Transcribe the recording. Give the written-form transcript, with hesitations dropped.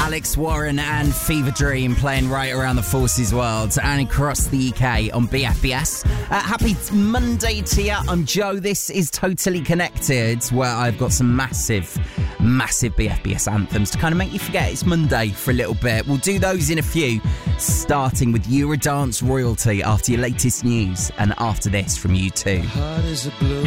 Alex Warren and Fever Dream playing right around the Forces world and across the UK on BFBS. Happy Monday to you. I'm Joe. This is Totally Connected, where I've got some massive BFBS anthems to kind of make you forget it's Monday for a little bit. We'll do those in a few, starting with Eurodance Royalty after your latest news and after this from U2. Heart is a blue